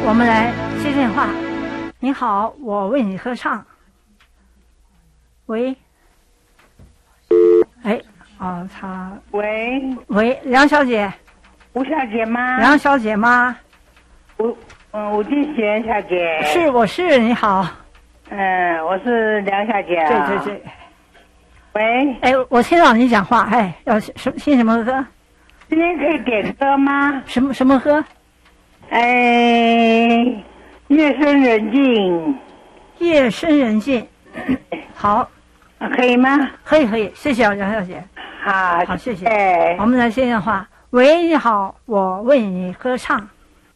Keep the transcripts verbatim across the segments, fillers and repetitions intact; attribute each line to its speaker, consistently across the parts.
Speaker 1: 我们来接电话。你好，我为你合唱。喂，哎，哦，他
Speaker 2: 喂
Speaker 1: 喂，梁小姐，
Speaker 2: 吴小姐吗？
Speaker 1: 梁小姐吗？
Speaker 2: 吴嗯，吴金贤小姐。
Speaker 1: 是，我是。你好。
Speaker 2: 嗯，我是梁小姐、啊。
Speaker 1: 对对对。
Speaker 2: 喂。
Speaker 1: 哎，我听到你讲话，哎，要什听什么歌？
Speaker 2: 今天可以点歌吗？
Speaker 1: 什么什么歌？
Speaker 2: 哎，夜深人静。
Speaker 1: 夜深人静。好。
Speaker 2: 啊，可以吗？
Speaker 1: 可以可以，谢谢梁小姐。
Speaker 2: 好，
Speaker 1: 好，谢谢。
Speaker 2: 哎，
Speaker 1: 我们来接电话。喂，你好，我为你歌唱。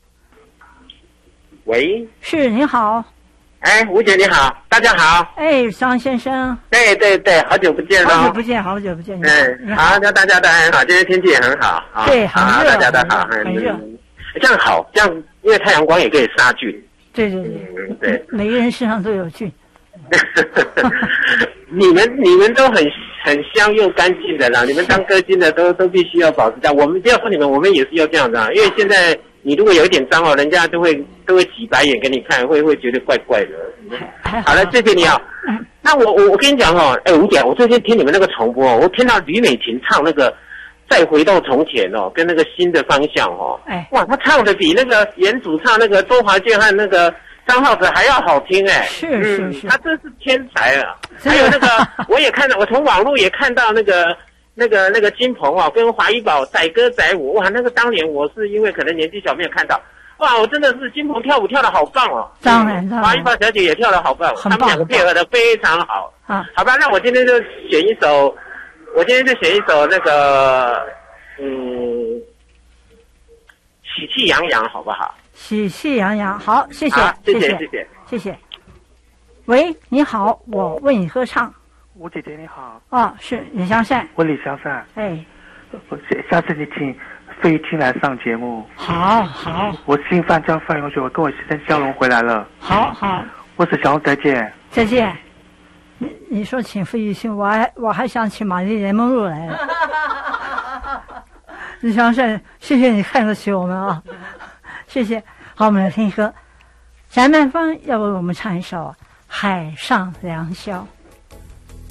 Speaker 3: 喂，
Speaker 1: 是，你好。
Speaker 3: 哎，吴姐你好，大家好。
Speaker 1: 哎，张先生。
Speaker 3: 对对对，好久不见了。
Speaker 1: 好久不见，好久不见。
Speaker 3: 嗯，好，那大家都很好，今天天气也很好啊。
Speaker 1: 对，很热，
Speaker 3: 大家都好，
Speaker 1: 很热。
Speaker 3: 这样好，这样因为太阳光也可以杀菌。
Speaker 1: 对对对，
Speaker 3: 嗯对，
Speaker 1: 每个人身上都有菌。
Speaker 3: 你们你们都很很香又干净的啦，你们当歌星的都都必须要保持这样。我们不要说你们，我们也是要这样子啊，因为现在你如果有一点脏哦，人家都会都会挤白眼给你看，会会觉得怪怪的。好了，谢谢你啊。那我我我跟你讲哦，哎吴姐，我最近听你们那个重播，我听到吕美琴唱那个《再回到从前》哦，跟那个新的方向哦，
Speaker 1: 哎，
Speaker 3: 哇，她唱的比那个原主唱那个周华健和那个张浩哲还要好听哎，
Speaker 1: 是是是，
Speaker 3: 他真是天才啊！还有那个，我也看到，我从网络也看到那个那个那个金鹏啊，跟华一宝载歌载舞，哇，那个当年我是因为可能年纪小没有看到，哇，我真的是金鹏跳舞跳得好棒哦！
Speaker 1: 当然，当然，
Speaker 3: 华一宝小姐也跳得好棒，他们两个配合得非常好
Speaker 1: 啊！
Speaker 3: 好吧，那我今天就选一首，我今天就选一首那个，嗯，喜气洋洋，好不好？
Speaker 1: 喜气洋洋，好，谢谢，
Speaker 3: 谢谢，
Speaker 1: 谢
Speaker 3: 谢，
Speaker 1: 谢谢。喂，你好，我为你歌唱。
Speaker 4: 吴姐姐你好。
Speaker 1: 哦，是李香善。
Speaker 4: 我李香善。
Speaker 1: 哎，
Speaker 4: 我下次你请费玉清来上节目。
Speaker 1: 好好。
Speaker 4: 我姓范叫范永雪，我跟我先生肖龙回来了。
Speaker 1: 好好。
Speaker 4: 我是小龙，再见。
Speaker 1: 再见。你你说请费玉清，我还我还想请玛丽莲梦露来了。李香善，谢谢你看得起我们啊。谢谢，好，我们来听歌。翟曼芳要为我们唱一首《海上良宵》。